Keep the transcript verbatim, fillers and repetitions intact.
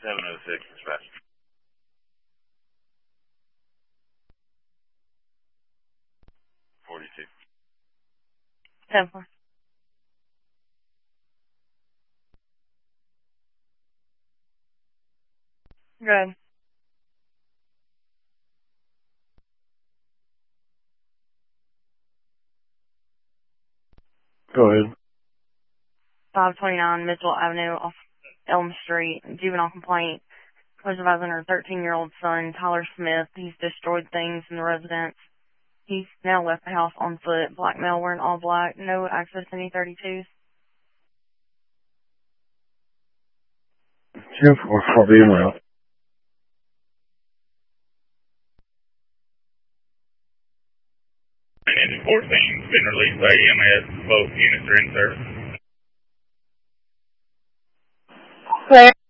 seven oh six, dispatch. forty-two. ten four. Good. Go ahead. five twenty-nine Mitchell Avenue off Elm Street. Juvenile complaint. Was advising her thirteen-year-old son, Tyler Smith. He's destroyed things in the residence. He's now left the house on foot. Black male wearing all black. No access to any thirty-twos. ten four, I'll be in route. And fourteen's been released by E M S. Both units are in service. Clear.